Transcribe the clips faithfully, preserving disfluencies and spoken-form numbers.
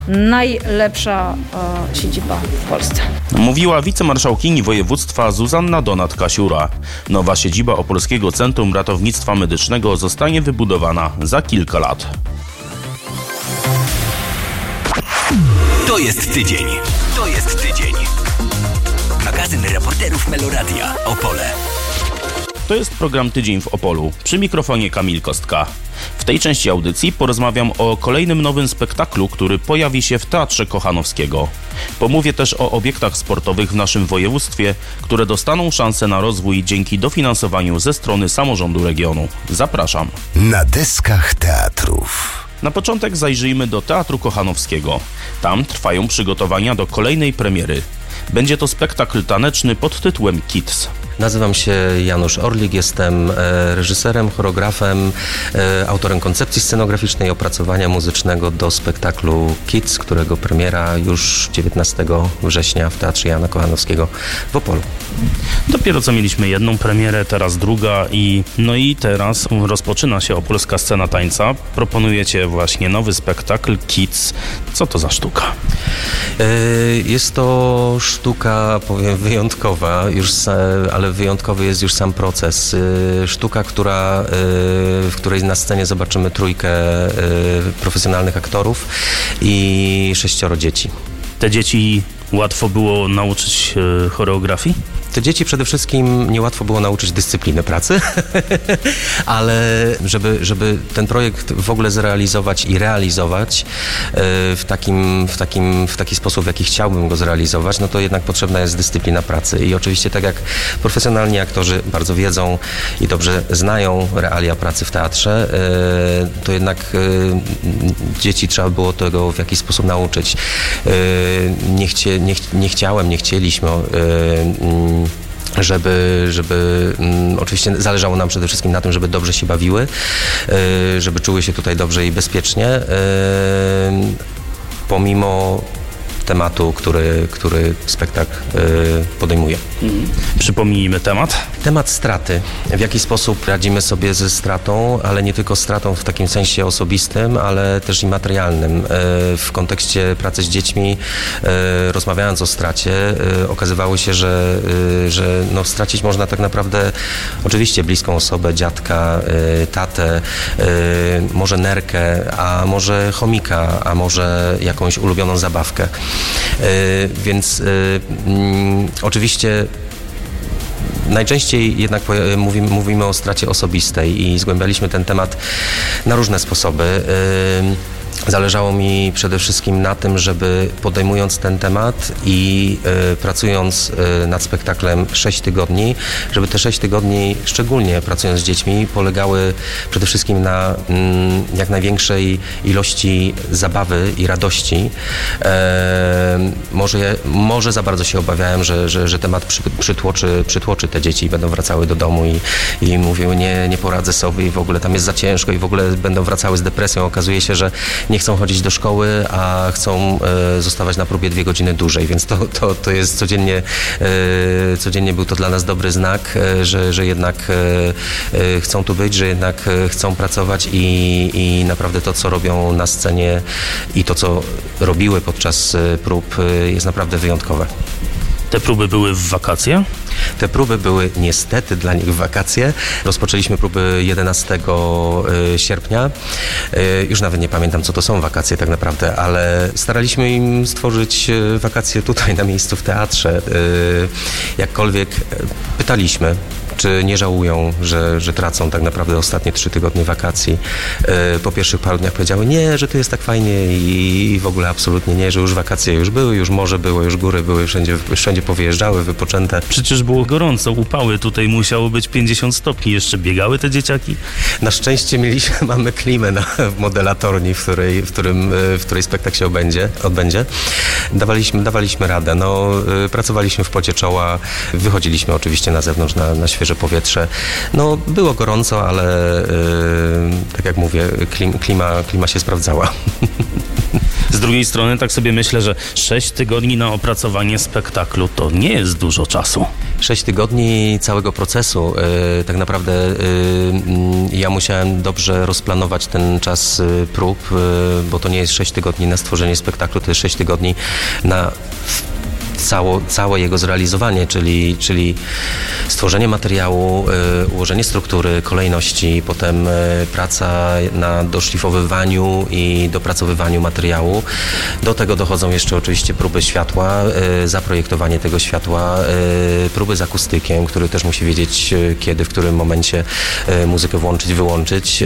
najlepsza e, siedziba w Polsce. Mówiła wicemarszałkini województwa Zuzanna Donat-Kasiura. Nowa siedziba Opolskiego Centrum Ratownictwa Medycznego zostanie wybudowana za kilka lat. To jest tydzień. To jest tydzień. Magazyn reporterów Meloradia Opole. To jest program Tydzień w Opolu. Przy mikrofonie Kamil Kostka. W tej części audycji porozmawiam o kolejnym nowym spektaklu, który pojawi się w Teatrze Kochanowskiego. Pomówię też o obiektach sportowych w naszym województwie, które dostaną szansę na rozwój dzięki dofinansowaniu ze strony samorządu regionu. Zapraszam. Na deskach teatrów. Na początek zajrzyjmy do Teatru Kochanowskiego. Tam trwają przygotowania do kolejnej premiery. Będzie to spektakl taneczny pod tytułem Kids. Nazywam się Janusz Orlik, jestem reżyserem, choreografem, autorem koncepcji scenograficznej i opracowania muzycznego do spektaklu Kids, którego premiera już dziewiętnastego września w Teatrze Jana Kochanowskiego w Opolu. Dopiero co mieliśmy jedną premierę, teraz druga i no i teraz rozpoczyna się Opolska Scena Tańca. Proponujecie właśnie nowy spektakl Kids. Co to za sztuka? Jest to sztuka, powiem, wyjątkowa, już, ale wyjątkowy jest już sam proces. Sztuka, która, w której na scenie zobaczymy trójkę profesjonalnych aktorów i sześcioro dzieci. Te dzieci łatwo było nauczyć choreografii? Te dzieci przede wszystkim niełatwo było nauczyć dyscypliny pracy, ale żeby, żeby ten projekt w ogóle zrealizować i realizować w takim, w takim, w taki sposób, w jaki chciałbym go zrealizować, no to jednak potrzebna jest dyscyplina pracy. I oczywiście tak jak profesjonalni aktorzy bardzo wiedzą i dobrze znają realia pracy w teatrze, to jednak dzieci trzeba było tego w jakiś sposób nauczyć. Nie, chcie, nie, nie chciałem, nie chcieliśmy żeby, żeby um, oczywiście zależało nam przede wszystkim na tym, żeby dobrze się bawiły, yy, żeby czuły się tutaj dobrze i bezpiecznie, yy, pomimo tematu, który, który spektakl yy, podejmuje. Mhm. Przypomnijmy temat. Temat straty. W jaki sposób radzimy sobie ze stratą, ale nie tylko stratą w takim sensie osobistym, ale też i materialnym. Yy, w kontekście pracy z dziećmi, yy, rozmawiając o stracie, yy, okazywało się, że, yy, że no, stracić można tak naprawdę oczywiście bliską osobę, dziadka, yy, tatę, yy, może nerkę, a może chomika, a może jakąś ulubioną zabawkę. Yy, więc yy, yy, oczywiście najczęściej jednak mówimy, mówimy o stracie osobistej i zgłębialiśmy ten temat na różne sposoby. Yy, Zależało mi przede wszystkim na tym, żeby podejmując ten temat i y, pracując y, nad spektaklem sześć tygodni, żeby te sześć tygodni, szczególnie pracując z dziećmi, polegały przede wszystkim na mm, jak największej ilości zabawy i radości. E, może, może za bardzo się obawiałem, że, że, że temat przy, przytłoczy, przytłoczy te dzieci i będą wracały do domu i, i mówiły, nie, nie poradzę sobie i w ogóle tam jest za ciężko i w ogóle będą wracały z depresją. Okazuje się, że nie chcą chodzić do szkoły, a chcą e, zostawać na próbie dwie godziny dłużej, więc to, to, to jest codziennie, e, codziennie był to dla nas dobry znak, e, że, że jednak e, e, chcą tu być, że jednak e, chcą pracować i, i naprawdę to, co robią na scenie i to, co robiły podczas e, prób, e, jest naprawdę wyjątkowe. Te próby były w wakacje? Te próby były niestety dla nich w wakacje. Rozpoczęliśmy próby jedenastego sierpnia. Już nawet nie pamiętam, co to są wakacje tak naprawdę, ale staraliśmy im stworzyć wakacje tutaj na miejscu w teatrze. Jakkolwiek pytaliśmy, czy nie żałują, że, że tracą tak naprawdę ostatnie trzy tygodnie wakacji. Po pierwszych paru dniach powiedziały, nie, że tu jest tak fajnie i w ogóle absolutnie nie, że już wakacje już były, już morze było, już góry były, wszędzie, wszędzie powyjeżdżały, wypoczęte. Przecież było gorąco, upały, tutaj musiało być pięćdziesiąt stopni, jeszcze biegały te dzieciaki? Na szczęście mieliśmy, mamy klimę na, w modelatorni, w której, w, którym, w której spektakl się obędzie, odbędzie. Dawaliśmy, dawaliśmy radę, no, pracowaliśmy w pocie czoła, wychodziliśmy oczywiście na zewnątrz na, na świeże świeże powietrze. No było gorąco, ale tak jak mówię, klim, klima, klima się sprawdzała. Z drugiej strony tak sobie myślę, że sześć tygodni na opracowanie spektaklu to nie jest dużo czasu. Sześć tygodni całego procesu. Yy, tak naprawdę yy, ja musiałem dobrze rozplanować ten czas yy, prób, yy, bo to nie jest sześć tygodni na stworzenie spektaklu, to jest sześć tygodni na Cało, całe jego zrealizowanie, czyli, czyli stworzenie materiału, y, ułożenie struktury, kolejności, potem y, praca na doszlifowywaniu i dopracowywaniu materiału. Do tego dochodzą jeszcze oczywiście próby światła, y, zaprojektowanie tego światła, y, próby z akustykiem, który też musi wiedzieć y, kiedy, w którym momencie y, muzykę włączyć, wyłączyć, y,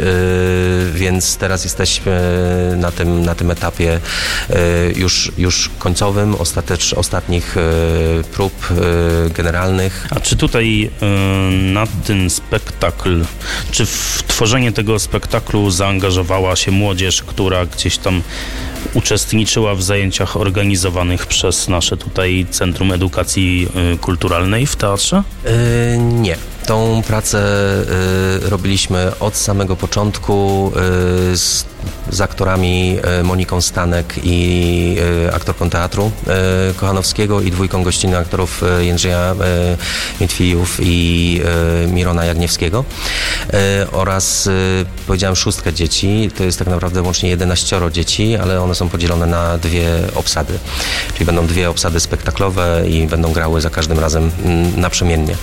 więc teraz jesteśmy na tym, na tym etapie y, już, już końcowym, ostatecz, ostatnich prób generalnych. A czy tutaj na ten spektakl, czy w tworzenie tego spektaklu zaangażowała się młodzież, która gdzieś tam uczestniczyła w zajęciach organizowanych przez nasze tutaj Centrum Edukacji Kulturalnej w teatrze? Yy, nie. Tą pracę y, robiliśmy od samego początku y, z, z aktorami y, Moniką Stanek i y, aktorką teatru y, Kochanowskiego i dwójką gościnnych aktorów y, Jędrzeja y, Mietwijów i y, Mirona Jagniewskiego y, oraz y, powiedziałem szóstkę dzieci. To jest tak naprawdę łącznie jedenaścioro dzieci, ale one są podzielone na dwie obsady. Czyli będą dwie obsady spektaklowe i będą grały za każdym razem y, naprzemiennie.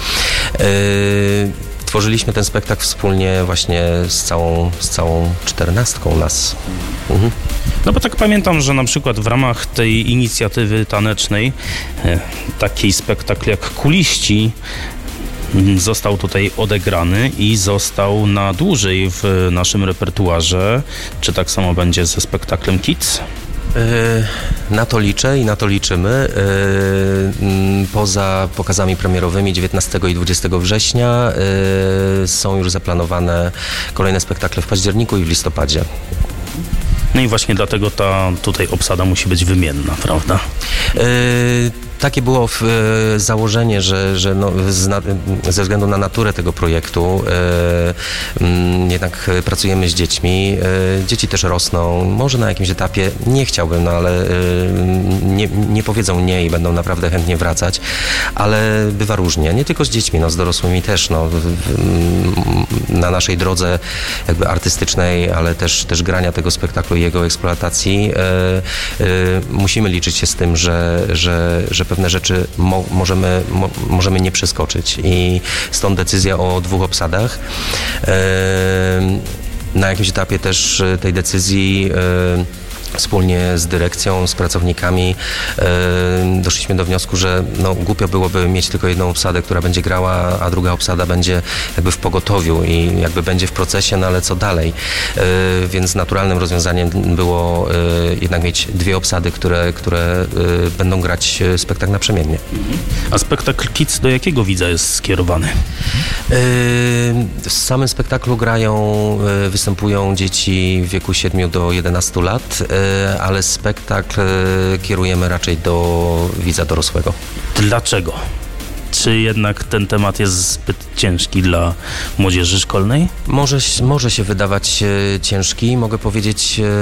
Y, Tworzyliśmy ten spektakl wspólnie właśnie z całą, z całą czternastką nas. Mhm. No bo tak pamiętam, że na przykład w ramach tej inicjatywy tanecznej e, taki spektakl jak Kuliści został tutaj odegrany i został na dłużej w naszym repertuarze. Czy tak samo będzie ze spektaklem Kids? Na to liczę i na to liczymy. Poza pokazami premierowymi dziewiętnastego i dwudziestego września są już zaplanowane kolejne spektakle w październiku i w listopadzie. No i właśnie dlatego ta tutaj obsada musi być wymienna, prawda? Takie było w, e, założenie, że, że no, zna, ze względu na naturę tego projektu e, m, jednak pracujemy z dziećmi. E, dzieci też rosną. Może na jakimś etapie nie chciałbym, no ale e, nie, nie powiedzą nie i będą naprawdę chętnie wracać, ale bywa różnie. Nie tylko z dziećmi, no, z dorosłymi też. No, w, w, na naszej drodze jakby artystycznej, ale też, też grania tego spektaklu i jego eksploatacji e, e, musimy liczyć się z tym, że, że, że pewne rzeczy mo- możemy, mo- możemy nie przeskoczyć i stąd decyzja o dwóch obsadach. E, na jakimś etapie też tej decyzji e, wspólnie z dyrekcją, z pracownikami e, doszliśmy do wniosku, że no, głupio byłoby mieć tylko jedną obsadę, która będzie grała, a druga obsada będzie jakby w pogotowiu i jakby będzie w procesie, no ale co dalej? E, więc naturalnym rozwiązaniem było e, jednak mieć dwie obsady, które, które e, będą grać spektakl naprzemiennie. A spektakl Kids do jakiego widza jest skierowany? E, w samym spektaklu grają, e, występują dzieci w wieku siedmiu do jedenastu lat, ale spektakl kierujemy raczej do widza dorosłego. Dlaczego? Czy jednak ten temat jest zbyt ciężki dla młodzieży szkolnej? Może, może się wydawać e, ciężki. Mogę powiedzieć, e,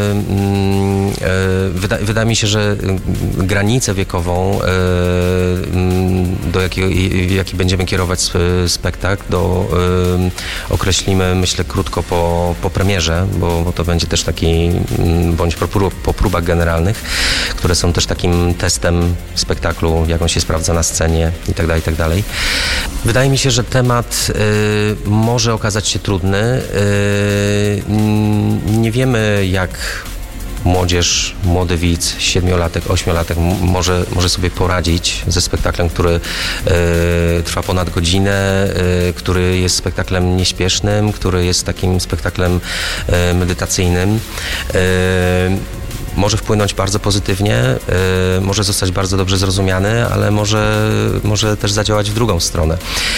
e, wyda, wydaje mi się, że granicę wiekową, e, do jakiej, jaki będziemy kierować spektakl, do, e, określimy, myślę, krótko po, po premierze, bo, bo to będzie też taki, bądź po, prób, po próbach generalnych, które są też takim testem spektaklu, jak on się sprawdza na scenie i tak dalej, i tak dalej. Wydaje mi się, że temat y, może okazać się trudny. Y, nie wiemy, jak młodzież, młody widz, siedmiolatek, ośmiolatek m- może, może sobie poradzić ze spektaklem, który y, trwa ponad godzinę, y, który jest spektaklem nieśpiesznym, który jest takim spektaklem y, medytacyjnym. Y, Może wpłynąć bardzo pozytywnie, y, może zostać bardzo dobrze zrozumiany, ale może, może też zadziałać w drugą stronę.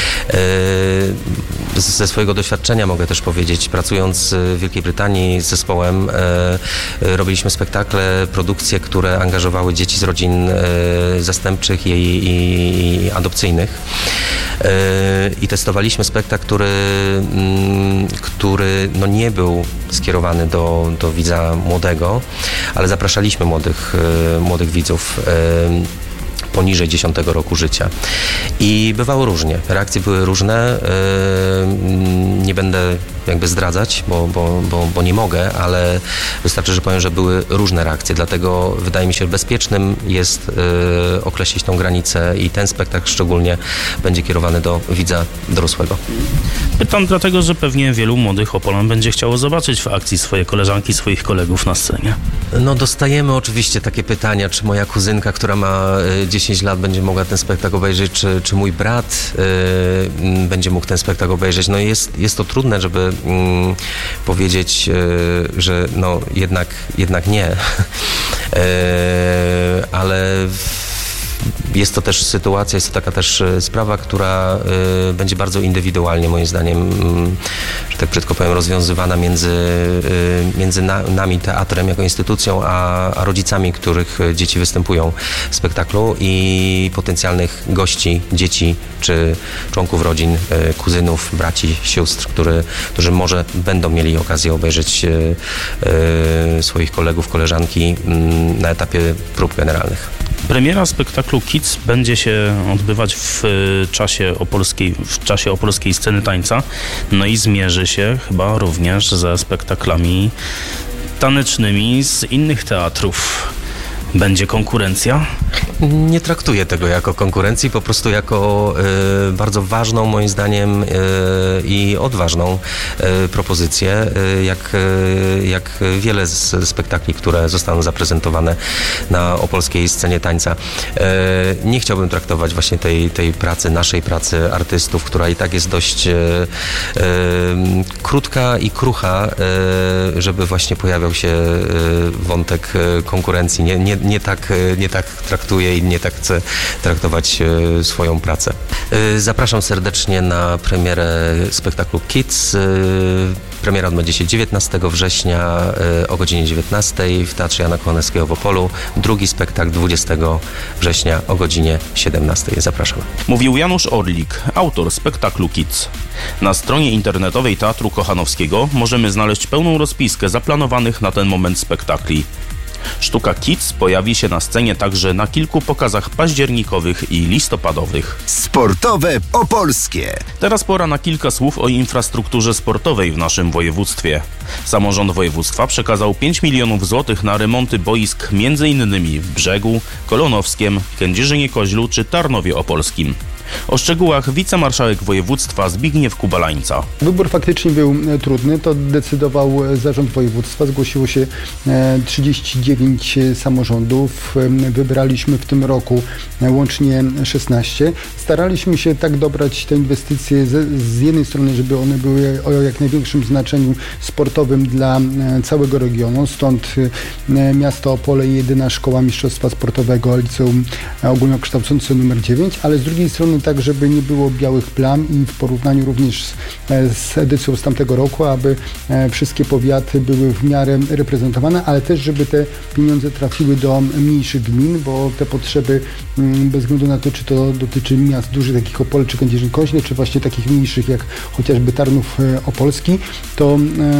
Y, ze swojego doświadczenia mogę też powiedzieć, pracując w Wielkiej Brytanii z zespołem, y, y, robiliśmy spektakle, produkcje, które angażowały dzieci z rodzin y, zastępczych i, i, i adopcyjnych. i testowaliśmy spektakl, który, który no nie był skierowany do, do widza młodego, ale zapraszaliśmy młodych, młodych widzów poniżej dziesiątego roku życia. I bywało różnie. Reakcje były różne. Nie będę jakby zdradzać, bo, bo, bo, bo nie mogę, ale wystarczy, że powiem, że były różne reakcje. Dlatego wydaje mi się, że bezpiecznym jest określić tą granicę i ten spektakl szczególnie będzie kierowany do widza dorosłego. Pytam dlatego, że pewnie wielu młodych Opolan będzie chciało zobaczyć w akcji swoje koleżanki, swoich kolegów na scenie. No dostajemy oczywiście takie pytania, czy moja kuzynka, która ma dziesięć lat, będzie mogła ten spektakl obejrzeć, czy, czy mój brat y, będzie mógł ten spektakl obejrzeć. No jest, jest to trudne, żeby y, powiedzieć, y, że no jednak, jednak nie. y, ale jest to też sytuacja, jest to taka też sprawa, która y, będzie bardzo indywidualnie, moim zdaniem, y, że tak brzydko powiem, rozwiązywana między, y, między na, nami, teatrem jako instytucją, a, a rodzicami, których dzieci występują w spektaklu i potencjalnych gości, dzieci czy członków rodzin, y, kuzynów, braci, sióstr, który, którzy może będą mieli okazję obejrzeć y, y, swoich kolegów, koleżanki y, na etapie prób generalnych. Premiera spektaklu Kids będzie się odbywać w czasie opolskiej, w czasie opolskiej sceny tańca, no i zmierzy się chyba również ze spektaklami tanecznymi z innych teatrów. Będzie konkurencja? Nie traktuję tego jako konkurencji, po prostu jako y, bardzo ważną, moim zdaniem, y, i odważną y, propozycję, y, jak, y, jak wiele z spektakli, które zostaną zaprezentowane na opolskiej scenie tańca. Y, nie chciałbym traktować właśnie tej, tej pracy, naszej pracy artystów, która i tak jest dość y, y, krótka i krucha, y, żeby właśnie pojawiał się y, wątek y, konkurencji. Nie, nie, nie, tak, nie tak traktuję i nie tak chcę traktować e, swoją pracę. E, zapraszam serdecznie na premierę spektaklu Kids. E, premiera odbędzie się dziewiętnastego września e, o godzinie dziewiętnastej w Teatrze Jana Kochanowskiego w Opolu. Drugi spektakl dwudziestego września o godzinie siedemnastej. Zapraszam. Mówił Janusz Orlik, autor spektaklu Kids. Na stronie internetowej Teatru Kochanowskiego możemy znaleźć pełną rozpiskę zaplanowanych na ten moment spektakli. Sztuka Kids pojawi się na scenie także na kilku pokazach październikowych i listopadowych. Sportowe Opolskie. Teraz pora na kilka słów o infrastrukturze sportowej w naszym województwie. Samorząd województwa przekazał pięć milionów złotych na remonty boisk m.in. w Brzegu, Kolonowskiem, Kędzierzynie-Koźlu czy Tarnowie Opolskim. O szczegółach wicemarszałek województwa Zbigniew Kubalańca. Wybór faktycznie był trudny, to decydował zarząd województwa. Zgłosiło się trzydzieści dziewięć samorządów. Wybraliśmy w tym roku łącznie szesnaście. Staraliśmy się tak dobrać te inwestycje z, z jednej strony, żeby one były o jak największym znaczeniu sportowym dla całego regionu. Stąd miasto Opole, jedyna szkoła mistrzostwa sportowego, liceum ogólnokształcące numer dziewięć, ale z drugiej strony tak, żeby nie było białych plam i w porównaniu również z, z edycją z tamtego roku, aby wszystkie powiaty były w miarę reprezentowane, ale też, żeby te pieniądze trafiły do mniejszych gmin, bo te potrzeby, bez względu na to, czy to dotyczy miast dużych, takich Opole, czy Kędzierzyn-Koźle, czy właśnie takich mniejszych, jak chociażby Tarnów Opolski, to,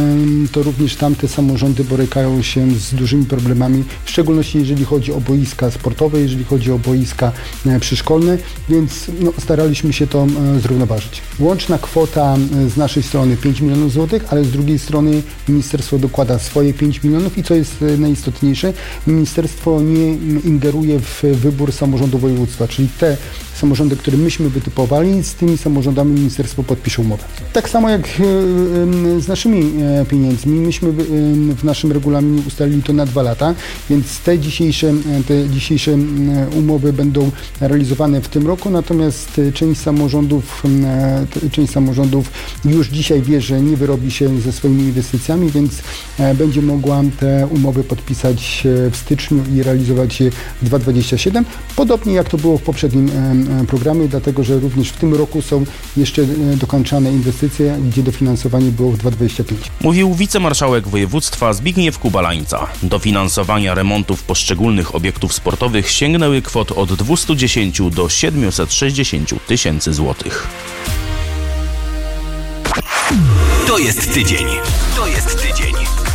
to również tamte samorządy borykają się z dużymi problemami, w szczególności jeżeli chodzi o boiska sportowe, jeżeli chodzi o boiska przyszkolne, więc no, staraliśmy się to zrównoważyć. Łączna kwota z naszej strony pięć milionów złotych, ale z drugiej strony ministerstwo dokłada swoje pięć milionów i co jest najistotniejsze, ministerstwo nie ingeruje w wybór samorządu województwa, czyli te samorządy, które myśmy wytypowali, z tymi samorządami ministerstwo podpisze umowę. Tak samo jak z naszymi pieniędzmi, myśmy w naszym regulaminie ustalili to na dwa lata, więc te dzisiejsze, te dzisiejsze umowy będą realizowane w tym roku, natomiast część samorządów, część samorządów już dzisiaj wie, że nie wyrobi się ze swoimi inwestycjami, więc będzie mogła te umowy podpisać w styczniu i realizować je w dwa tysiące dwudziestym siódmym, podobnie jak to było w poprzednim programie, dlatego że również w tym roku są jeszcze dokończane inwestycje, gdzie dofinansowanie było w dwa tysiące dwudziestym piątym. Mówił wicemarszałek województwa Zbigniew Kubalańca. Dofinansowania remontów poszczególnych obiektów sportowych sięgnęły kwot od dwieście dziesięć do siedemset sześćdziesiąt dziesięć tysięcy złotych. To jest tydzień. To jest tydzień.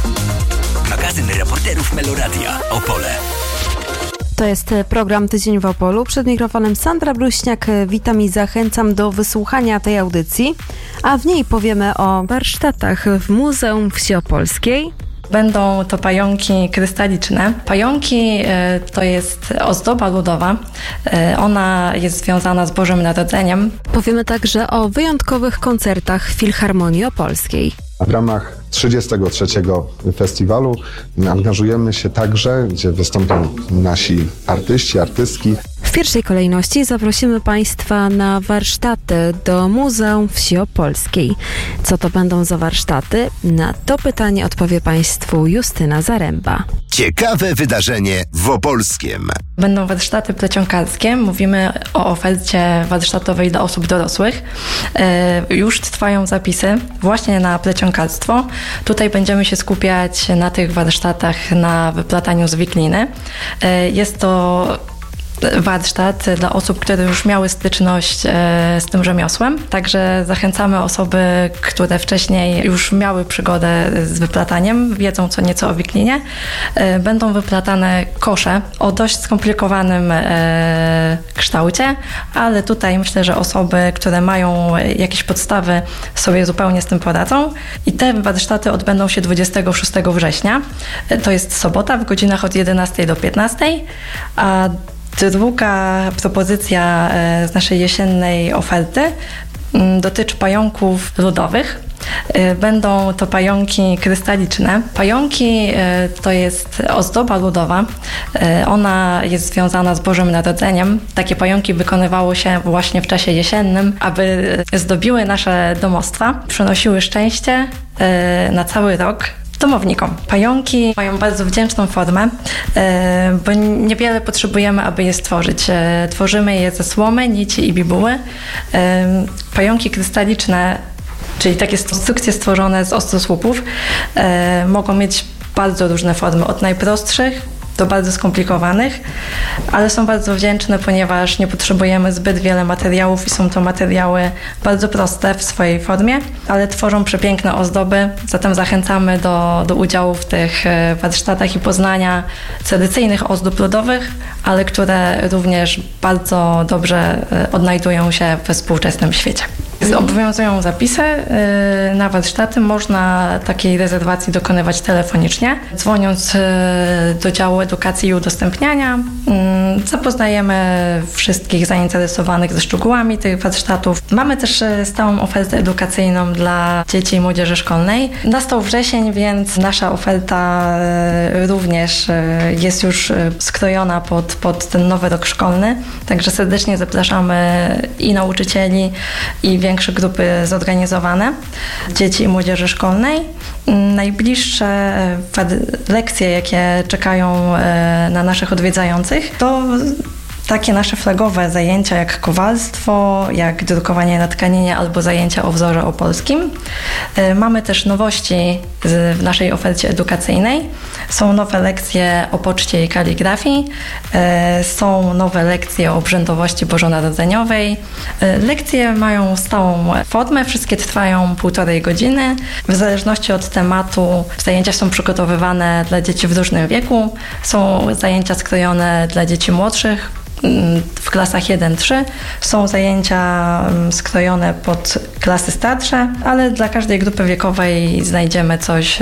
Magazyn reporterów Meloradia Opole. To jest program Tydzień w Opolu. Przed mikrofonem Sandra Bruśniak. Witam i zachęcam do wysłuchania tej audycji, a w niej powiemy o warsztatach w Muzeum Wsi Opolskiej. Będą to pająki krystaliczne. Pająki y, to jest ozdoba ludowa. Y, ona jest związana z Bożym Narodzeniem. Powiemy także o wyjątkowych koncertach Filharmonii Opolskiej. W ramach trzydziestego trzeciego festiwalu angażujemy się także, gdzie wystąpią nasi artyści, artystki. W pierwszej kolejności zaprosimy Państwa na warsztaty do Muzeum Wsi Opolskiej. Co to będą za warsztaty? Na to pytanie odpowie Państwu Justyna Zaręba. Ciekawe wydarzenie w Opolskiem. Będą warsztaty plecionkarskie. Mówimy o ofercie warsztatowej dla osób dorosłych. Yy, już trwają zapisy właśnie na plecionkarstwo. Tutaj będziemy się skupiać na tych warsztatach na wyplataniu z wikliny. Yy, jest to warsztat dla osób, które już miały styczność z tym rzemiosłem. Także zachęcamy osoby, które wcześniej już miały przygodę z wyplataniem, wiedzą co nieco o wiklinie. Będą wyplatane kosze o dość skomplikowanym kształcie, ale tutaj myślę, że osoby, które mają jakieś podstawy, sobie zupełnie z tym poradzą. I te warsztaty odbędą się dwudziestego szóstego września. To jest sobota w godzinach od jedenastej do piętnastej, a druga propozycja z naszej jesiennej oferty dotyczy pająków ludowych. Będą to pająki krystaliczne. Pająki to jest ozdoba ludowa. Ona jest związana z Bożym Narodzeniem. Takie pająki wykonywało się właśnie w czasie jesiennym, aby zdobiły nasze domostwa, przynosiły szczęście na cały rok domownikom. Pająki mają bardzo wdzięczną formę, bo niewiele potrzebujemy, aby je stworzyć. Tworzymy je ze słomy, nici i bibuły. Pająki krystaliczne, czyli takie konstrukcje stworzone z ostrosłupów, mogą mieć bardzo różne formy, od najprostszych do bardzo skomplikowanych, ale są bardzo wdzięczne, ponieważ nie potrzebujemy zbyt wiele materiałów i są to materiały bardzo proste w swojej formie, ale tworzą przepiękne ozdoby, zatem zachęcamy do, do udziału w tych warsztatach i poznania tradycyjnych ozdób ludowych, ale które również bardzo dobrze odnajdują się we współczesnym świecie. Obowiązują zapisy na warsztaty. Można takiej rezerwacji dokonywać telefonicznie. Dzwoniąc do działu edukacji i udostępniania, zapoznajemy wszystkich zainteresowanych ze szczegółami tych warsztatów. Mamy też stałą ofertę edukacyjną dla dzieci i młodzieży szkolnej. Nastał wrzesień, więc nasza oferta również jest już skrojona pod, pod ten nowy rok szkolny. Także serdecznie zapraszamy i nauczycieli, i większe grupy zorganizowane dzieci i młodzieży szkolnej. Najbliższe lekcje, jakie czekają na naszych odwiedzających, to takie nasze flagowe zajęcia jak kowalstwo, jak drukowanie na tkaninie albo zajęcia o wzorze opolskim. Mamy też nowości w naszej ofercie edukacyjnej. Są nowe lekcje o poczcie i kaligrafii. Są nowe lekcje o obrzędowości bożonarodzeniowej. Lekcje mają stałą formę, wszystkie trwają półtorej godziny. W zależności od tematu zajęcia są przygotowywane dla dzieci w różnym wieku. Są zajęcia skrojone dla dzieci młodszych, w klasach jeden trzy. Są zajęcia skrojone pod klasy starsze, ale dla każdej grupy wiekowej znajdziemy coś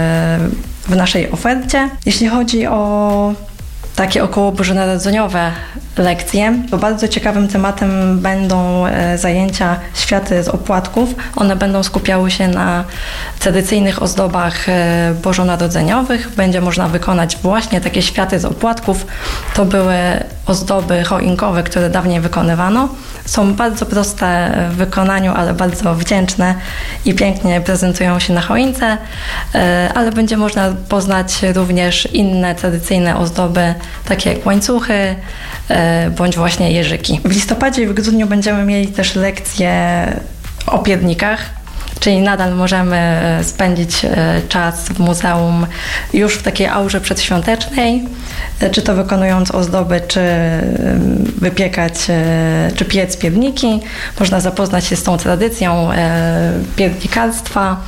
w naszej ofercie. Jeśli chodzi o takie około bożonarodzeniowe lekcje, to bardzo ciekawym tematem będą zajęcia światy z opłatków. One będą skupiały się na tradycyjnych ozdobach bożonarodzeniowych. Będzie można wykonać właśnie takie światy z opłatków. To były ozdoby choinkowe, które dawniej wykonywano. Są bardzo proste w wykonaniu, ale bardzo wdzięczne i pięknie prezentują się na choince, ale będzie można poznać również inne tradycyjne ozdoby, takie jak łańcuchy bądź właśnie jeżyki. W listopadzie i w grudniu będziemy mieli też lekcje o piernikach. czyli nadal możemy spędzić czas w muzeum już w takiej aurze przedświątecznej, czy to wykonując ozdoby, czy wypiekać, czy piec pierniki. Można zapoznać się z tą tradycją piernikarstwa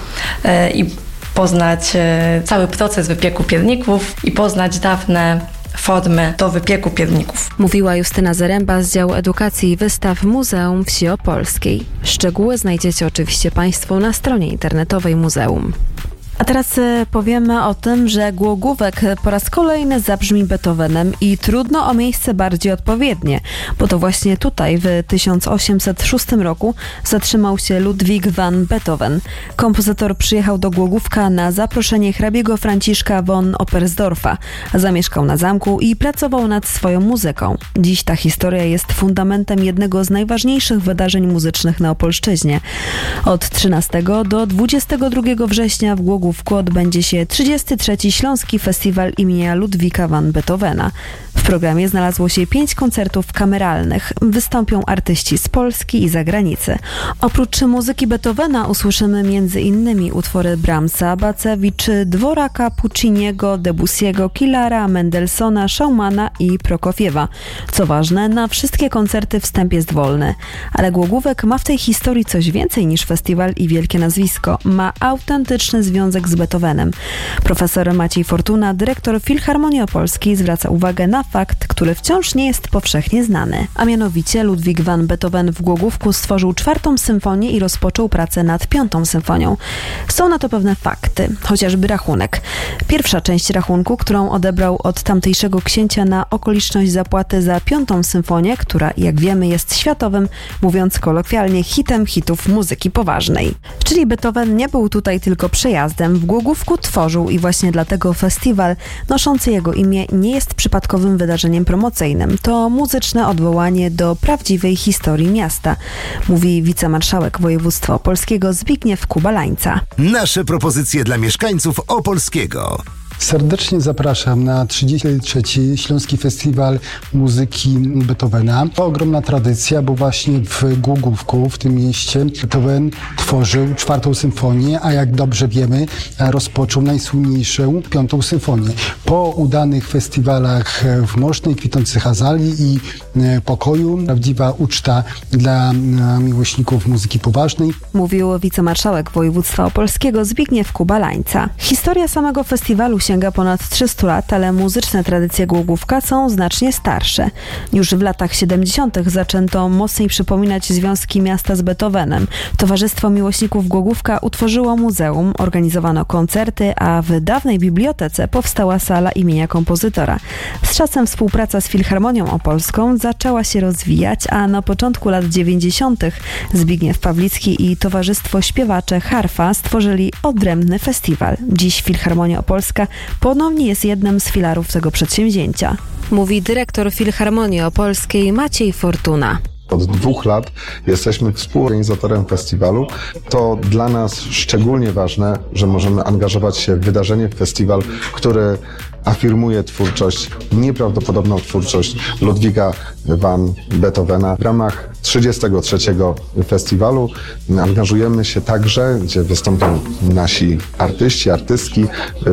i poznać cały proces wypieku pierników i poznać dawne formy do wypieku pierników. Mówiła Justyna Zaręba z działu edukacji i wystaw Muzeum Wsi Opolskiej. Szczegóły znajdziecie oczywiście Państwo na stronie internetowej muzeum. A teraz powiemy o tym, że Głogówek po raz kolejny zabrzmi Beethovenem i trudno o miejsce bardziej odpowiednie, bo to właśnie tutaj w tysiąc osiemset szóstym roku zatrzymał się Ludwig van Beethoven. Kompozytor przyjechał do Głogówka na zaproszenie hrabiego Franciszka von Oppersdorfa. Zamieszkał na zamku i pracował nad swoją muzyką. Dziś ta historia jest fundamentem jednego z najważniejszych wydarzeń muzycznych na Opolszczyźnie. Od trzynastego do dwudziestego drugiego września w Głogówku odbędzie się trzydziesty trzeci Śląski Festiwal imienia Ludwika van Beethovena. W programie znalazło się pięć koncertów kameralnych. Wystąpią artyści z Polski i zagranicy. Oprócz muzyki Beethovena usłyszymy między innymi utwory Brahmsa, Bacewicz, Dworaka, Pucciniego, Debussy'ego, Killara, Mendelssohna, Schumana i Prokofiewa. Co ważne, na wszystkie koncerty wstęp jest wolny. Ale Głogówek ma w tej historii coś więcej niż festiwal i wielkie nazwisko. Ma autentyczny związek z Beethovenem. Profesor Maciej Fortuna, dyrektor Filharmonii Opolskiej, zwraca uwagę na fakt, który wciąż nie jest powszechnie znany. A mianowicie Ludwik van Beethoven w Głogówku stworzył czwartą symfonię i rozpoczął pracę nad piątą symfonią. Są na to pewne fakty, chociażby rachunek. Pierwsza część rachunku, którą odebrał od tamtejszego księcia na okoliczność zapłaty za piątą symfonię, która, jak wiemy, jest światowym, mówiąc kolokwialnie, hitem hitów muzyki poważnej. Czyli Beethoven nie był tutaj tylko przejazdem. W Głogówku tworzył i właśnie dlatego festiwal noszący jego imię nie jest przypadkowym wydarzeniem promocyjnym. To muzyczne odwołanie do prawdziwej historii miasta, mówi wicemarszałek województwa opolskiego Zbigniew Kubalańca. Nasze propozycje dla mieszkańców Opolskiego. Serdecznie zapraszam na trzydziesty trzeci Śląski Festiwal Muzyki Beethovena. To ogromna tradycja, bo właśnie w Głogówku, w tym mieście, Beethoven tworzył czwartą symfonię, a jak dobrze wiemy, rozpoczął najsłynniejszą piątą symfonię. Po udanych festiwalach w Mosznej, kwitnących azalii i pokoju, prawdziwa uczta dla miłośników muzyki poważnej. Mówił wicemarszałek województwa opolskiego Zbigniew Kubalańca. Historia samego festiwalu sięga ponad trzystu lat, ale muzyczne tradycje Głogówka są znacznie starsze. Już w latach siedemdziesiątych zaczęto mocniej przypominać związki miasta z Beethovenem. Towarzystwo Miłośników Głogówka utworzyło muzeum, organizowano koncerty, a w dawnej bibliotece powstała sala imienia kompozytora. Z czasem współpraca z Filharmonią Opolską zaczęła się rozwijać, a na początku lat dziewięćdziesiątych Zbigniew Pawlicki i Towarzystwo Śpiewacze Harfa stworzyli odrębny festiwal. Dziś Filharmonia Opolska ponownie jest jednym z filarów tego przedsięwzięcia, mówi dyrektor Filharmonii Opolskiej Maciej Fortuna. Od dwóch lat jesteśmy współorganizatorem festiwalu. To dla nas szczególnie ważne, że możemy angażować się w wydarzenie, w festiwal, który afirmuje twórczość, nieprawdopodobną twórczość Ludwiga van Beethovena. W ramach trzydziestego trzeciego festiwalu angażujemy się także, gdzie wystąpią nasi artyści, artystki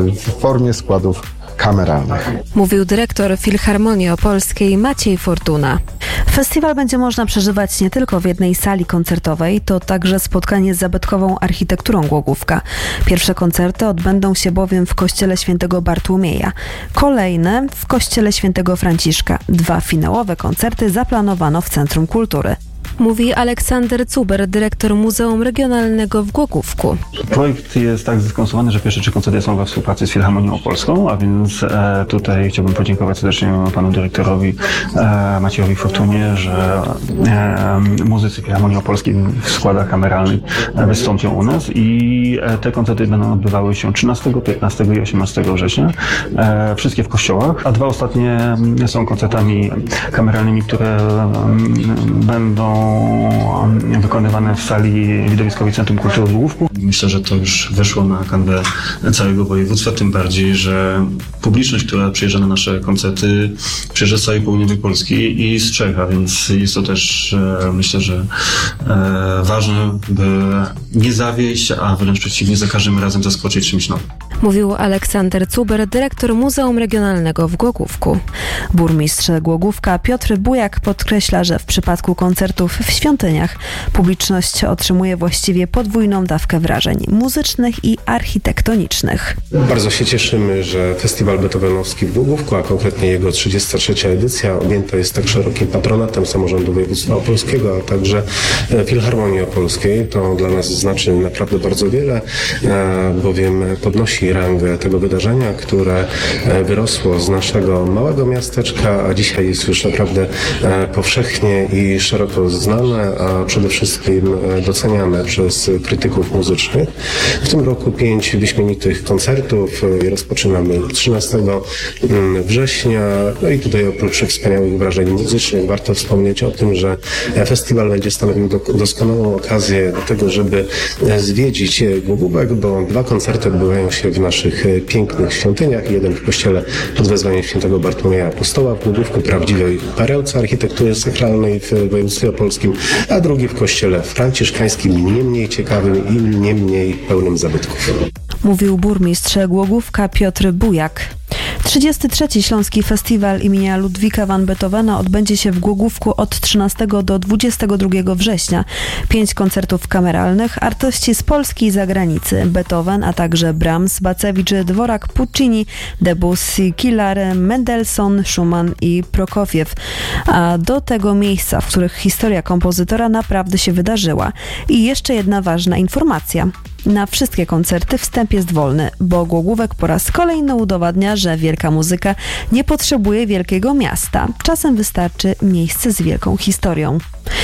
w formie składów kameralnych. Mówił dyrektor Filharmonii Opolskiej Maciej Fortuna. Festiwal będzie można przeżywać nie tylko w jednej sali koncertowej, to także spotkanie z zabytkową architekturą Głogówka. Pierwsze koncerty odbędą się bowiem w kościele świętego Bartłomieja, kolejne w kościele świętego Franciszka. Dwa finałowe koncerty zaplanowano w Centrum Kultury. Mówi Aleksander Cuber, dyrektor Muzeum Regionalnego w Głogówku. Projekt jest tak skonstruowany, że pierwsze trzy koncerty są we współpracy z Filharmonią Opolską, a więc e, tutaj chciałbym podziękować serdecznie panu dyrektorowi e, Maciejowi Fortunie, że e, muzycy Filharmonii Opolskiej w składach kameralnych e, wystąpią u nas i e, te koncerty będą odbywały się trzynastego, piętnastego i osiemnastego września. E, wszystkie w kościołach, a dwa ostatnie są koncertami kameralnymi, które e, będą wykonywane w sali Widowiskowej Centrum Kultury w Głogówku. Myślę, że to już weszło na kanwę całego województwa, tym bardziej, że publiczność, która przyjeżdża na nasze koncerty, przyjeżdża z całej południowej Polski i z Czech, a więc jest to też, myślę, że ważne, by nie zawieść, a wręcz przeciwnie, za każdym razem zaskoczyć czymś nowym. Mówił Aleksander Cuber, dyrektor Muzeum Regionalnego w Głogówku. Burmistrz Głogówka Piotr Bujak podkreśla, że w przypadku koncertów w świątyniach publiczność otrzymuje właściwie podwójną dawkę wrażeń muzycznych i architektonicznych. Bardzo się cieszymy, że Festiwal Beethovenowski w Głogówku, a konkretnie jego trzydziesta trzecia edycja, objęta jest tak szerokim patronatem samorządu województwa opolskiego, a także Filharmonii Opolskiej. To dla nas znaczy naprawdę bardzo wiele, bowiem podnosi rangę tego wydarzenia, które wyrosło z naszego małego miasteczka, a dzisiaj jest już naprawdę powszechnie i szeroko znane, a przede wszystkim doceniane przez krytyków muzycznych. W tym roku pięć wyśmienitych koncertów. Rozpoczynamy trzynastego września. No i tutaj oprócz wspaniałych wrażeń muzycznych warto wspomnieć o tym, że festiwal będzie stanowił doskonałą okazję do tego, żeby zwiedzić Głogówek, bo dwa koncerty odbywają się w naszych pięknych świątyniach. Jeden w kościele pod wezwaniem świętego Bartłomieja Apostoła w Głogówku, prawdziwej perełce architektury sakralnej w województwie opolskim, a drugi w kościele franciszkańskim, nie mniej ciekawym i nie mniej pełnym zabytków. Mówił burmistrz Głogówka Piotr Bujak. trzydziesty trzeci Śląski Festiwal imienia Ludwika van Beethovena odbędzie się w Głogówku od trzynastego do dwudziestego drugiego września. Pięć koncertów kameralnych, artyści z Polski i zagranicy, Beethoven, a także Brahms, Bacewicz, Dworak, Puccini, Debussy, Kilar, Mendelssohn, Schumann i Prokofiew. A do tego miejsca, w których historia kompozytora naprawdę się wydarzyła. I jeszcze jedna ważna informacja. Na wszystkie koncerty wstęp jest wolny, bo Głogówek po raz kolejny udowadnia, że wielka muzyka nie potrzebuje wielkiego miasta. Czasem wystarczy miejsce z wielką historią.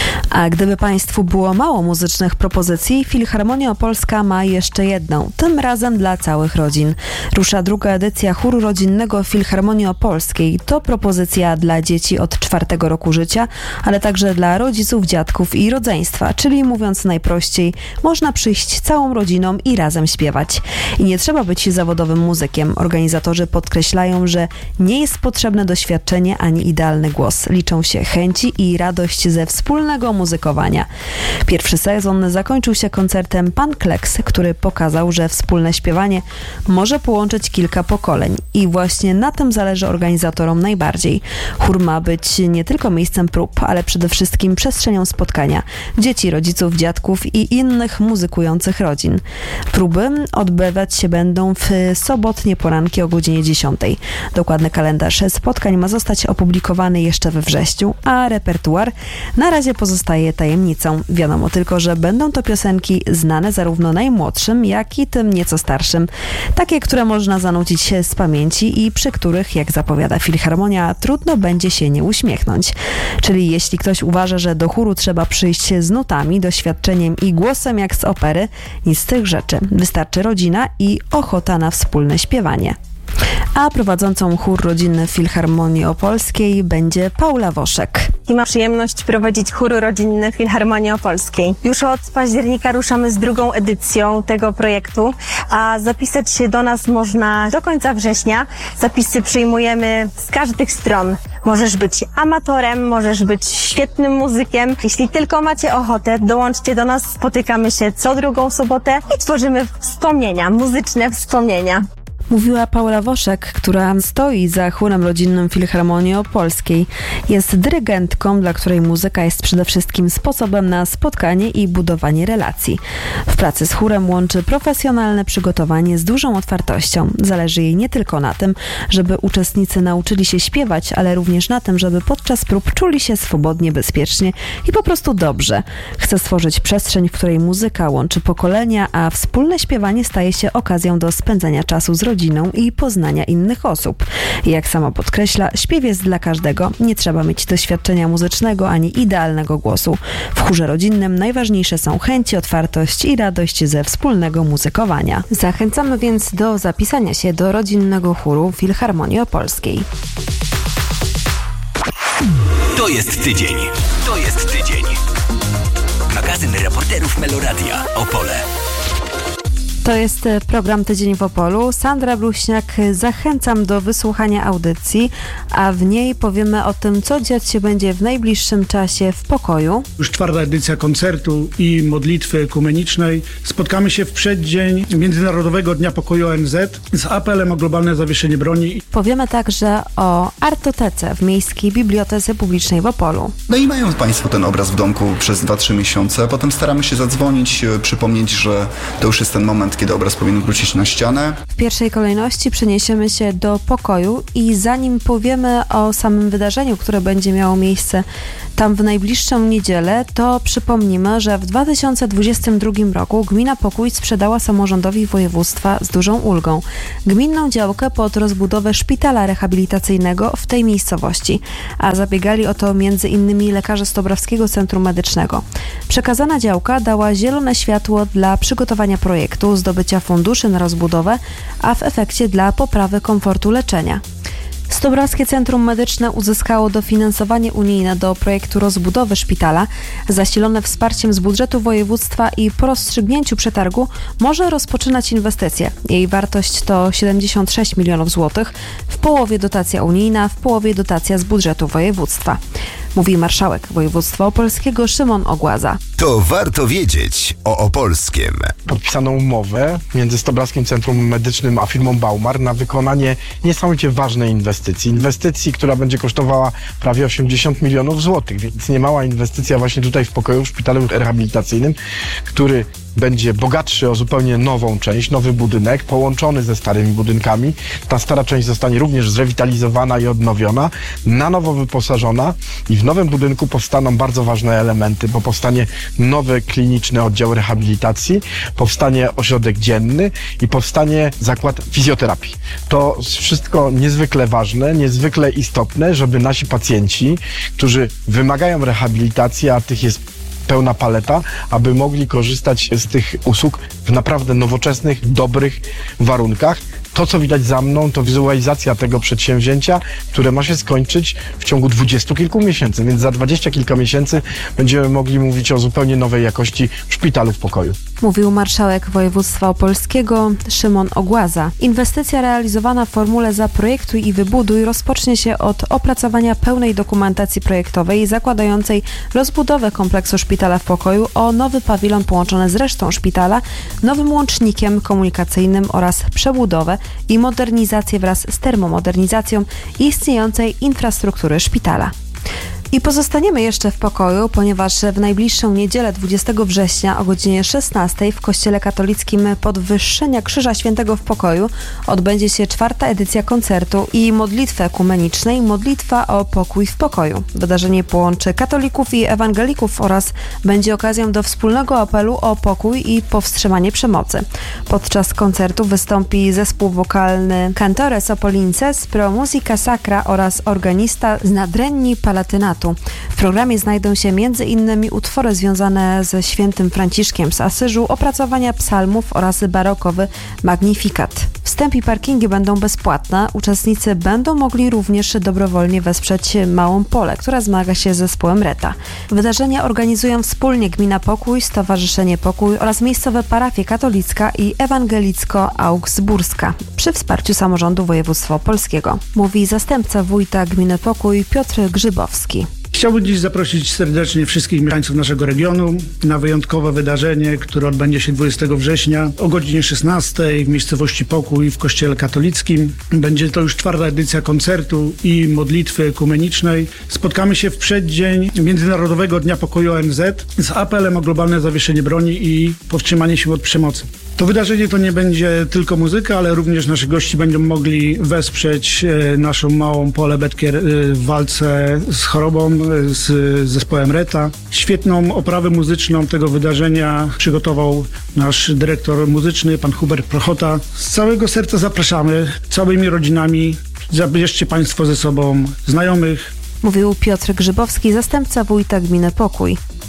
A gdyby Państwu było mało muzycznych propozycji, Filharmonia Opolska ma jeszcze jedną, tym razem dla całych rodzin. Rusza druga edycja chóru rodzinnego Filharmonii Opolskiej. To propozycja dla dzieci od czwartego roku życia, ale także dla rodziców, dziadków i rodzeństwa, czyli mówiąc najprościej, można przyjść całą rodziną i razem śpiewać. I nie trzeba być zawodowym muzykiem. Organizatorzy podkreślają, że nie jest potrzebne doświadczenie ani idealny głos. Liczą się chęci i radość ze wspólnego muzykowania. Pierwszy sezon zakończył się koncertem Pan Kleks, który pokazał, że wspólne śpiewanie może połączyć kilka pokoleń i właśnie na tym zależy organizatorom najbardziej. Chór ma być nie tylko miejscem prób, ale przede wszystkim przestrzenią spotkania dzieci, rodziców, dziadków i innych muzykujących rodzin. Próby odbywać się będą w sobotnie poranki o godzinie dziesiątej. Dokładny kalendarz spotkań ma zostać opublikowany jeszcze we wrześniu, a repertuar na razie pozostaje tajemnicą. Wiadomo tylko, że będą to piosenki znane zarówno najmłodszym, jak i tym nieco starszym. Takie, które można zanucić się z pamięci i przy których, jak zapowiada Filharmonia, trudno będzie się nie uśmiechnąć. Czyli jeśli ktoś uważa, że do chóru trzeba przyjść z nutami, doświadczeniem i głosem jak z opery, nic z tych rzeczy. Wystarczy rodzina i ochota na wspólne śpiewanie. A prowadzącą chór rodzinny Filharmonii Opolskiej będzie Paula Woszek. I mam przyjemność prowadzić chór rodzinny Filharmonii Opolskiej. Już od października ruszamy z drugą edycją tego projektu, a zapisać się do nas można do końca września. Zapisy przyjmujemy z każdych stron. Możesz być amatorem, możesz być świetnym muzykiem. Jeśli tylko macie ochotę, dołączcie do nas. Spotykamy się co drugą sobotę i tworzymy wspomnienia, muzyczne wspomnienia. Mówiła Paula Woszek, która stoi za chórem rodzinnym Filharmonii Opolskiej. Jest dyrygentką, dla której muzyka jest przede wszystkim sposobem na spotkanie i budowanie relacji. W pracy z chórem łączy profesjonalne przygotowanie z dużą otwartością. Zależy jej nie tylko na tym, żeby uczestnicy nauczyli się śpiewać, ale również na tym, żeby podczas prób czuli się swobodnie, bezpiecznie i po prostu dobrze. Chce stworzyć przestrzeń, w której muzyka łączy pokolenia, a wspólne śpiewanie staje się okazją do spędzania czasu z rodziną i poznania innych osób. I jak sama podkreśla, śpiew jest dla każdego. Nie trzeba mieć doświadczenia muzycznego ani idealnego głosu. W chórze rodzinnym najważniejsze są chęci, otwartość i radość ze wspólnego muzykowania. Zachęcamy więc do zapisania się do rodzinnego chóru Filharmonii Opolskiej. To jest tydzień. To jest tydzień. Magazyn reporterów Meloradia Opole. To jest program Tydzień w Opolu. Sandra Bluśniak, zachęcam do wysłuchania audycji, a w niej powiemy o tym, co dziać się będzie w najbliższym czasie w pokoju. Już czwarta edycja koncertu i modlitwy ekumenicznej. Spotkamy się w przeddzień Międzynarodowego Dnia Pokoju O N Z z apelem o globalne zawieszenie broni. Powiemy także o Artotece w Miejskiej Bibliotece Publicznej w Opolu. No i mają Państwo ten obraz w domku przez dwa trzy miesiące, a potem staramy się zadzwonić, przypomnieć, że to już jest ten moment, kiedy obraz powinien wrócić na ścianę. W pierwszej kolejności przeniesiemy się do pokoju i zanim powiemy o samym wydarzeniu, które będzie miało miejsce tam w najbliższą niedzielę, to przypomnimy, że w dwa tysiące dwudziestym drugim roku Gmina Pokój sprzedała samorządowi województwa z dużą ulgą gminną działkę pod rozbudowę szpitala rehabilitacyjnego w tej miejscowości, a zabiegali o to między innymi lekarze Stobrawskiego Centrum Medycznego. Przekazana działka dała zielone światło dla przygotowania projektu, zdobycia funduszy na rozbudowę, a w efekcie dla poprawy komfortu leczenia. Stobrawskie Centrum Medyczne uzyskało dofinansowanie unijne do projektu rozbudowy szpitala, zasilone wsparciem z budżetu województwa i po rozstrzygnięciu przetargu może rozpoczynać inwestycje. Jej wartość to siedemdziesiąt sześć milionów złotych, w połowie dotacja unijna, w połowie dotacja z budżetu województwa. Mówi marszałek województwa opolskiego Szymon Ogłaza. To warto wiedzieć o Opolskiem. Podpisano umowę między Stobrawskim Centrum Medycznym a firmą Baumar na wykonanie niesamowicie ważnej inwestycji. Inwestycji, która będzie kosztowała prawie osiemdziesiąt milionów złotych, więc niemała inwestycja właśnie tutaj w pokoju w szpitalu rehabilitacyjnym, który będzie bogatszy o zupełnie nową część, nowy budynek, połączony ze starymi budynkami. Ta stara część zostanie również zrewitalizowana i odnowiona, na nowo wyposażona i w nowym budynku powstaną bardzo ważne elementy, bo powstanie nowy kliniczny oddział rehabilitacji, powstanie ośrodek dzienny i powstanie zakład fizjoterapii. To wszystko niezwykle ważne, niezwykle istotne, żeby nasi pacjenci, którzy wymagają rehabilitacji, a tych jest pełna paleta, aby mogli korzystać z tych usług w naprawdę nowoczesnych, dobrych warunkach. To, co widać za mną, to wizualizacja tego przedsięwzięcia, które ma się skończyć w ciągu dwudziestu kilku miesięcy, więc za dwadzieścia kilka miesięcy będziemy mogli mówić o zupełnie nowej jakości szpitalu w pokoju. Mówił marszałek województwa opolskiego Szymon Ogłaza. Inwestycja realizowana w formule Zaprojektuj i Wybuduj rozpocznie się od opracowania pełnej dokumentacji projektowej zakładającej rozbudowę kompleksu szpitala w pokoju o nowy pawilon połączony z resztą szpitala, nowym łącznikiem komunikacyjnym oraz przebudowę i modernizację wraz z termomodernizacją istniejącej infrastruktury szpitala. I pozostaniemy jeszcze w pokoju, ponieważ w najbliższą niedzielę dwudziestego września o godzinie szesnastej w Kościele Katolickim Podwyższenia Krzyża Świętego w Pokoju odbędzie się czwarta edycja koncertu i modlitwy ekumenicznej Modlitwa o pokój w pokoju. Wydarzenie połączy katolików i ewangelików oraz będzie okazją do wspólnego apelu o pokój i powstrzymanie przemocy. Podczas koncertu wystąpi zespół wokalny Cantores Opolinces Pro Musica Sacra oraz organista z Nadrenni Palatynatu. W programie znajdą się między innymi utwory związane ze świętym Franciszkiem z Asyżu, opracowania psalmów oraz barokowy Magnifikat. Wstęp i parkingi będą bezpłatne. Uczestnicy będą mogli również dobrowolnie wesprzeć Małą Polę, która zmaga się z zespołem Reta. Wydarzenia organizują wspólnie Gmina Pokój, Stowarzyszenie Pokój oraz miejscowe parafie katolicka i ewangelicko-augsburska przy wsparciu samorządu województwa opolskiego. Mówi zastępca wójta Gminy Pokój Piotr Grzybowski. Chciałbym dziś zaprosić serdecznie wszystkich mieszkańców naszego regionu na wyjątkowe wydarzenie, które odbędzie się dwudziestego września o godzinie szesnastej w miejscowości Pokój w Kościele Katolickim. Będzie to już czwarta edycja koncertu i modlitwy ekumenicznej. Spotkamy się w przeddzień Międzynarodowego Dnia Pokoju O N Z z apelem o globalne zawieszenie broni i powstrzymanie się od przemocy. To wydarzenie to nie będzie tylko muzyka, ale również nasi gości będą mogli wesprzeć naszą Małą Polę Betkier w walce z chorobą, z zespołem Reta. Świetną oprawę muzyczną tego wydarzenia przygotował nasz dyrektor muzyczny, pan Hubert Prochota. Z całego serca zapraszamy, całymi rodzinami. Zabierzcie Państwo ze sobą znajomych. Mówił Piotr Grzybowski, zastępca wójta Gminy Pokój.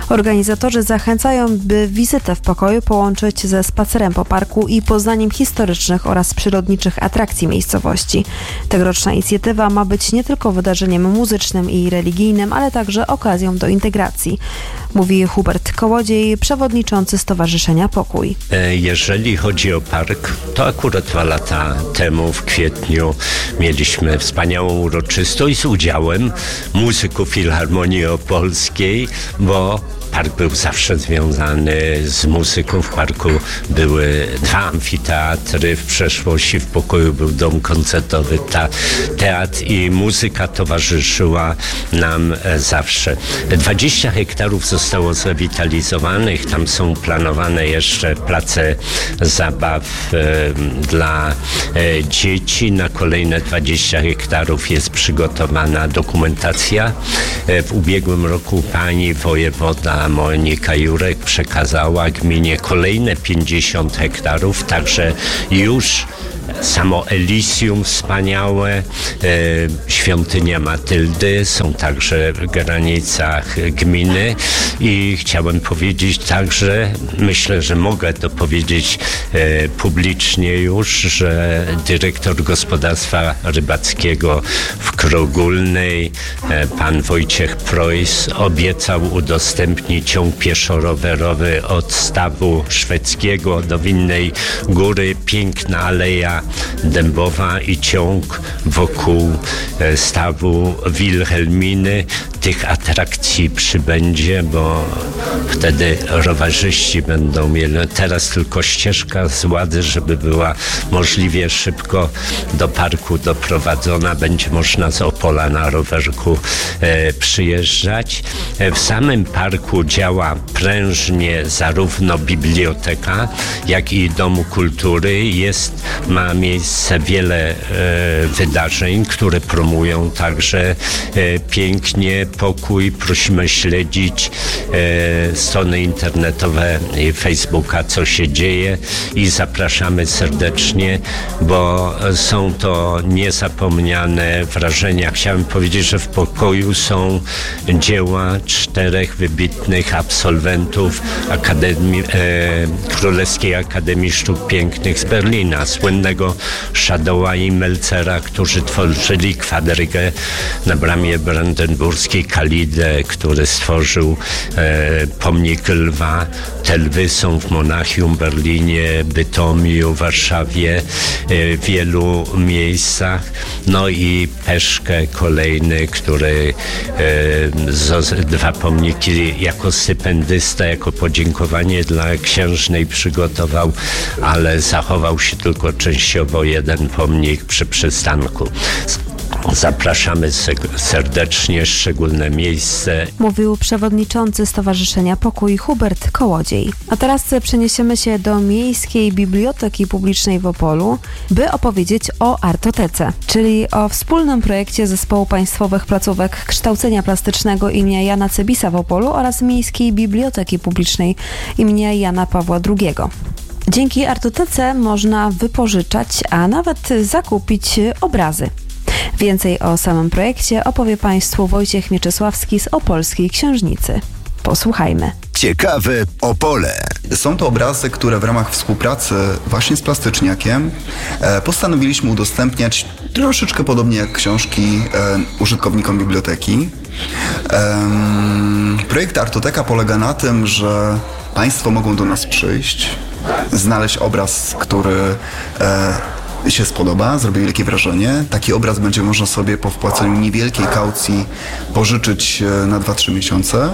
Organizatorzy zachęcają, by wizytę w pokoju połączyć ze spacerem po parku i poznaniem historycznych oraz przyrodniczych atrakcji miejscowości. Tegoroczna inicjatywa ma być nie tylko wydarzeniem muzycznym i religijnym, ale także okazją do integracji, mówi Hubert Kołodziej, przewodniczący Stowarzyszenia Pokój. Jeżeli chodzi o park, to akurat dwa lata temu w kwietniu mieliśmy wspaniałą uroczystość z udziałem muzyków Filharmonii Opolskiej, bo park był zawsze związany z muzyką. W parku były dwa amfiteatry, w przeszłości w pokoju był dom koncertowy, ta, teatr i muzyka towarzyszyła nam zawsze. dwadzieścia hektarów zostało zrewitalizowanych, tam są planowane jeszcze place zabaw e, dla e, dzieci. Na kolejne dwadzieścia hektarów jest przygotowana dokumentacja. E, w ubiegłym roku pani wojewoda Monika Jurek przekazała gminie kolejne pięćdziesiąt hektarów, także już samo Elysium wspaniałe, e, świątynia Matyldy są także w granicach gminy i chciałem powiedzieć także, myślę, że mogę to powiedzieć e, publicznie już, że dyrektor gospodarstwa rybackiego w Krogólnej, e, pan Wojciech Preuss, obiecał udostępnić ciąg pieszo-rowerowy od stawu szwedzkiego do Winnej Góry, piękna aleja dębowa i ciąg wokół stawu Wilhelminy. Tych atrakcji przybędzie, bo wtedy rowerzyści będą mieli. Teraz tylko ścieżka z Łady, żeby była możliwie szybko do parku doprowadzona. Będzie można z Opola na rowerku e, przyjeżdżać. E, w samym parku działa prężnie zarówno biblioteka, jak i Domu Kultury. Jest, ma miejsce wiele e, wydarzeń, które promują także e, pięknie pokój. Prosimy śledzić e, strony internetowe i Facebooka, co się dzieje i zapraszamy serdecznie, bo są to niezapomniane wrażenia. Chciałem powiedzieć, że w pokoju są dzieła czterech wybitnych absolwentów Akademii, e, Królewskiej Akademii Sztuk Pięknych z Berlina, słynnego Schadowa i Melcera, którzy tworzyli kwadrygę na bramie brandenburskiej, Kalidę, który stworzył e, pomnik lwa. Te lwy są w Monachium, Berlinie, Bytomiu, Warszawie, e, wielu miejscach. No i Peszkę kolejny, który e, z, dwa pomniki jako stypendysta, jako podziękowanie dla księżnej przygotował, ale zachował się tylko częściowo jeden pomnik przy przystanku. Zapraszamy serdecznie, szczególne miejsce. Mówił przewodniczący Stowarzyszenia Pokój Hubert Kołodziej. A teraz przeniesiemy się do Miejskiej Biblioteki Publicznej w Opolu, by opowiedzieć o Artotece, czyli o wspólnym projekcie Zespołu Państwowych Placówek Kształcenia Plastycznego im. Jana Cebisa w Opolu oraz Miejskiej Biblioteki Publicznej im. Jana Pawła drugiego. Dzięki Artotece można wypożyczać, a nawet zakupić obrazy. Więcej o samym projekcie opowie Państwu Wojciech Mieczysławski z Opolskiej Książnicy. Posłuchajmy. Ciekawe Opole. Są to obrazy, które w ramach współpracy właśnie z Plastyczniakiem e, postanowiliśmy udostępniać troszeczkę podobnie jak książki e, użytkownikom biblioteki. E, projekt Artoteka polega na tym, że Państwo mogą do nas przyjść, znaleźć obraz, który e, się spodoba, zrobi wielkie wrażenie. Taki obraz będzie można sobie po wpłaceniu niewielkiej kaucji pożyczyć na dwa trzy miesiące.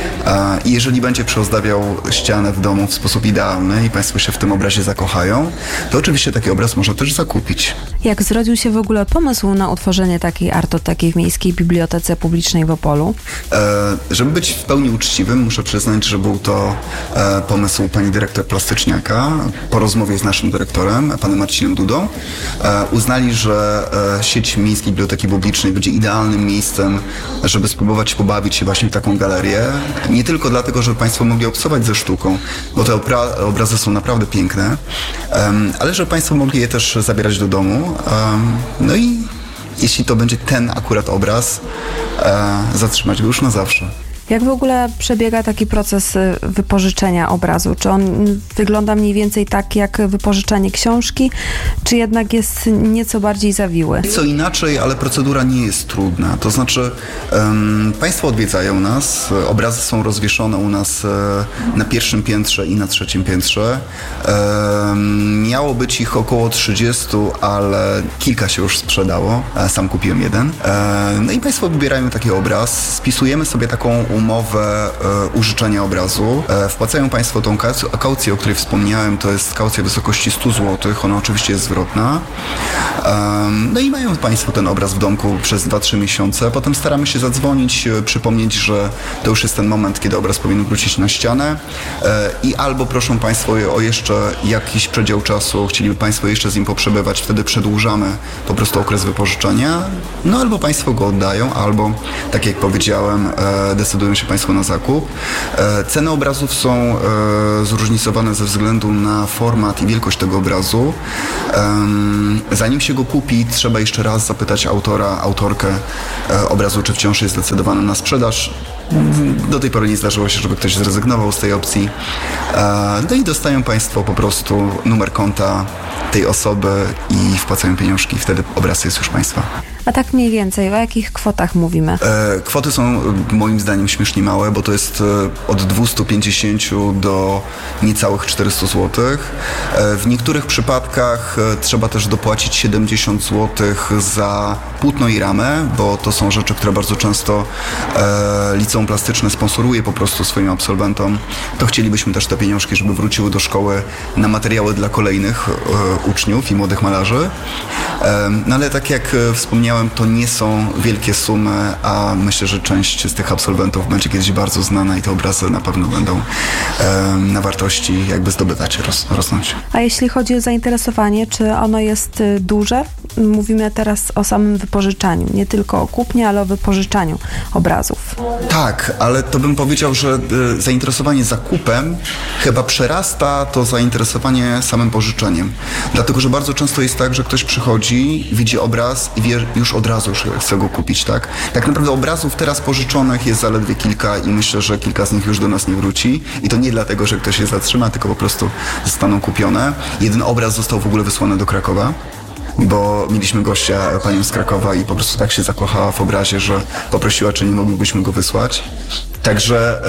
I jeżeli będzie przyozdabiał ścianę w domu w sposób idealny i Państwo się w tym obrazie zakochają, to oczywiście taki obraz można też zakupić. Jak zrodził się w ogóle pomysł na utworzenie takiej artoteki w Miejskiej Bibliotece Publicznej w Opolu? E, żeby być w pełni uczciwym, muszę przyznać, że był to e, pomysł pani dyrektor Plastyczniaka. Po rozmowie z naszym dyrektorem, panem Marcinem Dudą, e, uznali, że e, sieć Miejskiej Biblioteki Publicznej będzie idealnym miejscem, żeby spróbować pobawić się właśnie w taką galerię. Nie tylko dlatego, żeby Państwo mogli obcować ze sztuką, bo te obra- obrazy są naprawdę piękne, um, ale żeby Państwo mogli je też zabierać do domu. Um, no i jeśli to będzie ten akurat obraz, e, zatrzymać go już na zawsze. Jak w ogóle przebiega taki proces wypożyczenia obrazu? Czy on wygląda mniej więcej tak jak wypożyczanie książki, czy jednak jest nieco bardziej zawiły? Co inaczej, ale procedura nie jest trudna. To znaczy um, Państwo odwiedzają nas, obrazy są rozwieszone u nas e, na pierwszym piętrze i na trzecim piętrze. E, miało być ich około trzydzieści, ale kilka się już sprzedało. E, sam kupiłem jeden. E, no i Państwo wybierają taki obraz, spisujemy sobie taką umowę e, użyczenia obrazu. E, wpłacają Państwo tą kaucję, o której wspomniałem, to jest kaucja w wysokości sto złotych, ona oczywiście jest zwrotna. E, no i mają Państwo ten obraz w domku przez dwa trzy miesiące. Potem staramy się zadzwonić, e, przypomnieć, że to już jest ten moment, kiedy obraz powinien wrócić na ścianę e, i albo proszą Państwo o jeszcze jakiś przedział czasu, chcieliby Państwo jeszcze z nim poprzebywać, wtedy przedłużamy po prostu okres wypożyczenia, no albo Państwo go oddają, albo tak jak powiedziałem, e, decydują się Państwo na zakup. E, ceny obrazów są e, zróżnicowane ze względu na format i wielkość tego obrazu. E, zanim się go kupi, trzeba jeszcze raz zapytać autora, autorkę e, obrazu, czy wciąż jest zdecydowany na sprzedaż. Do tej pory nie zdarzyło się, żeby ktoś zrezygnował z tej opcji. No i dostają Państwo po prostu numer konta tej osoby i wpłacają pieniążki. Wtedy obraz jest już Państwa. A tak mniej więcej, o jakich kwotach mówimy? E, kwoty są moim zdaniem śmiesznie małe, bo to jest od dwieście pięćdziesiąt do niecałych czterysta złotych. E, w niektórych przypadkach e, trzeba też dopłacić siedemdziesiąt złotych za płótno i ramę, bo to są rzeczy, które bardzo często e, liceum plastyczne sponsoruje po prostu swoim absolwentom. To chcielibyśmy też te pieniążki, żeby wróciły do szkoły na materiały dla kolejnych e, uczniów i młodych malarzy. E, no ale tak jak wspomniałem, to nie są wielkie sumy, a myślę, że część z tych absolwentów będzie kiedyś bardzo znana i te obrazy na pewno będą e, na wartości jakby zdobywać, ros, rosnąć. A jeśli chodzi o zainteresowanie, czy ono jest duże? Mówimy teraz o samym wypożyczaniu, nie tylko o kupnie, ale o wypożyczaniu obrazów. Tak, ale to bym powiedział, że e, zainteresowanie zakupem chyba przerasta to zainteresowanie samym pożyczeniem. Dlatego, że bardzo często jest tak, że ktoś przychodzi, widzi obraz i wie już od razu już chce go kupić, tak? Tak naprawdę obrazów teraz pożyczonych jest zaledwie kilka i myślę, że kilka z nich już do nas nie wróci. I to nie dlatego, że ktoś je zatrzyma, tylko po prostu zostaną kupione. Jeden obraz został w ogóle wysłany do Krakowa, bo mieliśmy gościa, panią z Krakowa i po prostu tak się zakochała w obrazie, że poprosiła, czy nie moglibyśmy go wysłać. Także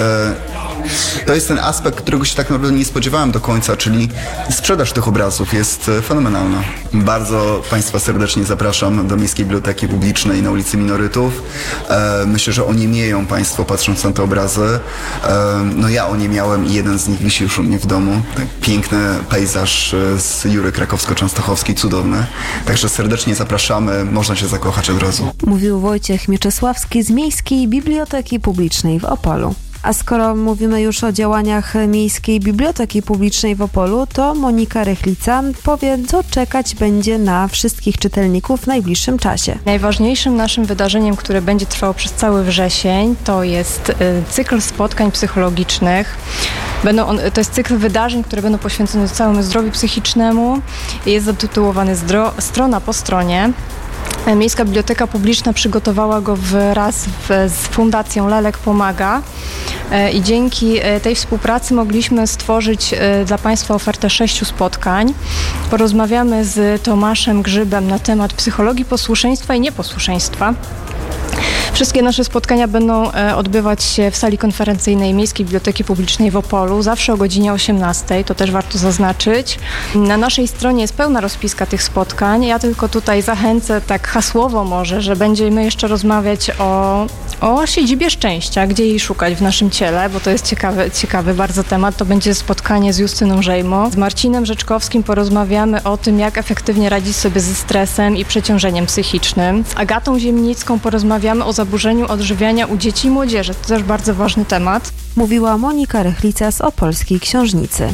e, to jest ten aspekt, którego się tak naprawdę nie spodziewałem do końca, czyli sprzedaż tych obrazów jest fenomenalna. Bardzo Państwa serdecznie zapraszam do Miejskiej Biblioteki Publicznej na ulicy Minorytów. E, myślę, że oniemieją Państwo patrząc na te obrazy. E, no ja oniemiałem i jeden z nich wisi już u mnie w domu. Tak, piękny pejzaż z Jury Krakowsko-Częstochowskiej, cudowny. Także serdecznie zapraszamy, można się zakochać od razu. Mówił Wojciech Mieczysławski z Miejskiej Biblioteki Publicznej w Opolu. A skoro mówimy już o działaniach Miejskiej Biblioteki Publicznej w Opolu, to Monika Rychlica powie, co czekać będzie na wszystkich czytelników w najbliższym czasie. Najważniejszym naszym wydarzeniem, które będzie trwało przez cały wrzesień, to jest cykl spotkań psychologicznych. Będą on, to jest cykl wydarzeń, które będą poświęcone całemu zdrowiu psychicznemu. Jest zatytułowany Zdro, Strona po stronie. Miejska Biblioteka Publiczna przygotowała go wraz w, z Fundacją Lelek Pomaga i dzięki tej współpracy mogliśmy stworzyć dla Państwa ofertę sześciu spotkań. Porozmawiamy z Tomaszem Grzybem na temat psychologii posłuszeństwa i nieposłuszeństwa. Wszystkie nasze spotkania będą odbywać się w sali konferencyjnej Miejskiej Biblioteki Publicznej w Opolu, zawsze o godzinie osiemnastej, to też warto zaznaczyć. Na naszej stronie jest pełna rozpiska tych spotkań. Ja tylko tutaj zachęcę tak hasłowo może, że będziemy jeszcze rozmawiać o, o siedzibie szczęścia, gdzie jej szukać w naszym ciele, bo to jest ciekawy, ciekawy bardzo temat. To będzie spotkanie z Justyną Żejmo. Z Marcinem Rzeczkowskim porozmawiamy o tym, jak efektywnie radzić sobie ze stresem i przeciążeniem psychicznym. Z Agatą Ziemnicką porozmawiamy o zaburzeniu odżywiania u dzieci i młodzieży. To też bardzo ważny temat. Mówiła Monika Rychlica z Opolskiej Książnicy.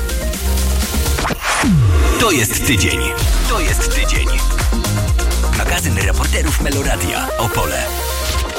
To jest tydzień. To jest tydzień. Magazyn reporterów Meloradia. Opole.